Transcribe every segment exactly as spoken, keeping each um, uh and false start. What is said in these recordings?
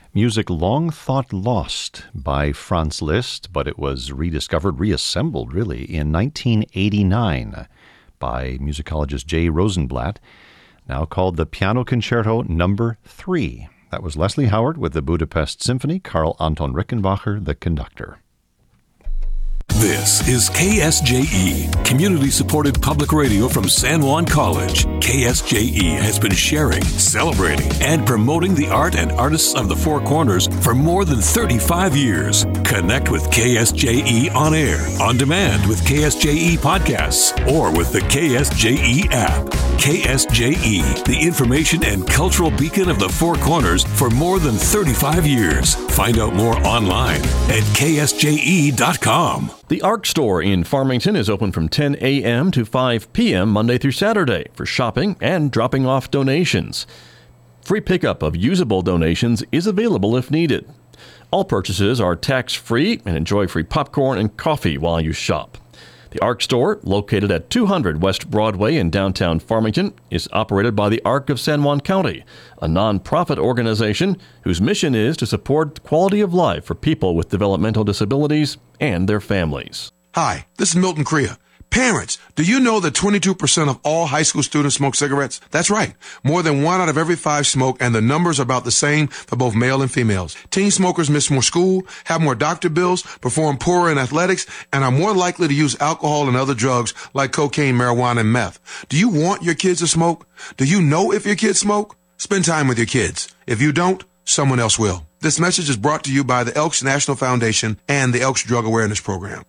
Music long thought lost by Franz Liszt, but it was rediscovered, reassembled, really, in nineteen eighty-nine by musicologist Jay Rosenblatt, now called the Piano Concerto Number three. That was Leslie Howard with the Budapest Symphony, Karl Anton Rickenbacher, the conductor. This is K S J E, community-supported public radio from San Juan College. K S J E has been sharing, celebrating, and promoting the art and artists of the Four Corners for more than thirty-five years. Connect with K S J E on air, on demand with K S J E podcasts, or with the K S J E app. K S J E, the information and cultural beacon of the Four Corners for more than thirty-five years. Find out more online at K S J E dot com. The ARC store in Farmington is open from ten a.m. to five p.m. Monday through Saturday for shopping and dropping off donations. Free pickup of usable donations is available if needed. All purchases are tax-free and enjoy free popcorn and coffee while you shop. The ARC store, located at two hundred West Broadway in downtown Farmington, is operated by the ARC of San Juan County, a nonprofit organization whose mission is to support quality of life for people with developmental disabilities and their families. Hi, this is Milton Crea. Parents, do you know that twenty-two percent of all high school students smoke cigarettes? That's right. More than one out of every five smoke, and the numbers are about the same for both male and females. Teen smokers miss more school, have more doctor bills, perform poorer in athletics, and are more likely to use alcohol and other drugs like cocaine, marijuana, and meth. Do you want your kids to smoke? Do you know if your kids smoke? Spend time with your kids. If you don't, someone else will. This message is brought to you by the Elks National Foundation and the Elks Drug Awareness Program.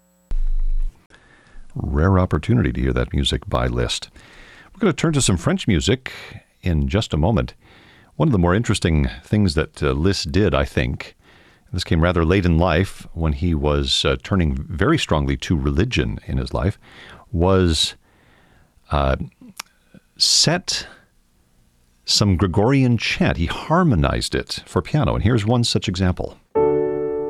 Rare opportunity to hear that music by Liszt. We're going to turn to some French music in just a moment. One of the more interesting things that uh, Liszt did, I think, this came rather late in life when he was uh, turning very strongly to religion in his life, was uh, set some Gregorian chant. He harmonized it for piano, and here's one such example.